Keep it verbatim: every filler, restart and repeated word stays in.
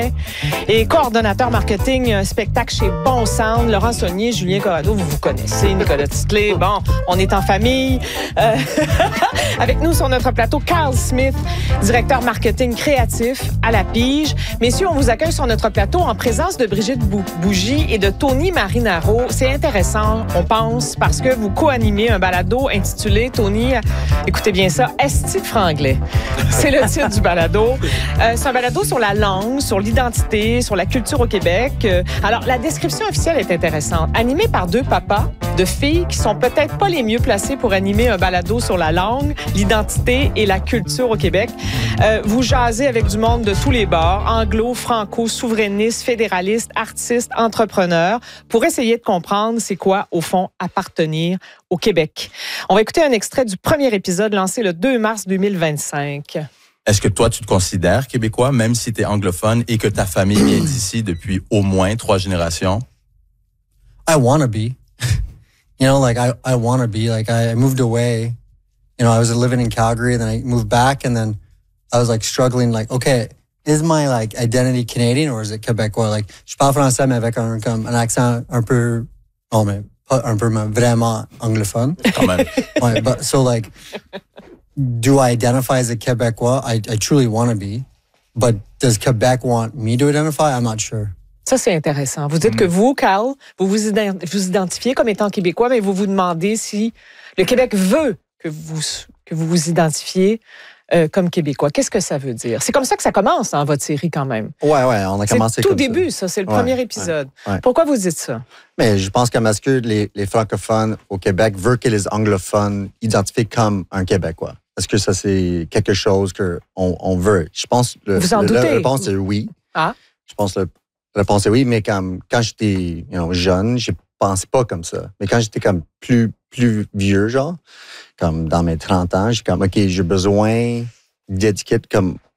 Et coordonnateur marketing euh, spectacle chez Bon Sound, Laurent Saunier, Julien Corrado, vous vous connaissez, Nicolas Titley. Bon, on est en famille. Euh, avec nous sur notre plateau, Carl Smith, directeur marketing créatif à La Pige. Messieurs, on vous accueille sur notre plateau en présence de Brigitte Bou- Bougie et de Tony Marinaro. C'est intéressant, on pense, parce que vous co-animez un balado intitulé, Tony, écoutez bien ça, Esti de franglais. C'est le titre du balado. Euh, c'est un balado sur la langue, sur l'identité, sur la culture au Québec. Euh, alors, la description officielle est intéressante. Animé par deux papas de filles qui sont peut-être pas les mieux placés pour animer un balado sur la langue, l'identité et la culture au Québec. Euh, vous jasez avec du monde de tous les bords, anglo, franco, souverainiste, fédéraliste, artiste, entrepreneur, pour essayer de comprendre c'est quoi, au fond, appartenir au Québec. On va écouter un extrait du premier épisode lancé le deux mars deux mille vingt-cinq. Est-ce que toi, tu te considères québécois, même si tu es anglophone et que ta famille vient d'ici depuis au moins trois générations? I want to be. You know, like, I, I want to be. Like, I moved away. You know, I was living in Calgary, then I moved back, and then I was, like, struggling, like, okay, is my, like, identity Canadian or is it Québécois? Like, je parle français, mais avec un, comme, un accent un peu, oh, mais pas un peu, mais vraiment anglophone. Quand même. Ouais, but, so, like, do I identify as a Québécois? I, I truly want to be. But does Quebec want me to identify? I'm not sure. Ça, c'est intéressant. Vous dites mmh. que vous, Carl, vous vous, ident- vous identifiez comme étant québécois, mais vous vous demandez si le Québec veut que vous que vous, vous identifiez euh, comme québécois. Qu'est-ce que ça veut dire? C'est comme ça que ça commence dans votre série, quand même. Ouais, ouais, on a commencé c'est tout comme début, ça. ça. C'est le ouais, premier épisode. Ouais, ouais. Pourquoi vous dites ça? Mais je pense que parce que les, les francophones au Québec veulent que les anglophones identifient comme un Québécois. Est-ce que ça, c'est quelque chose qu'on on veut? Je pense que vous en le, doutez? la réponse est oui. Ah? Je pense que la réponse est oui, mais comme, quand j'étais you know, jeune, je pensais pas comme ça. Mais quand j'étais comme plus, plus vieux, genre, comme dans mes trente ans, j'ai comme, OK, j'ai besoin d'étiquettes comme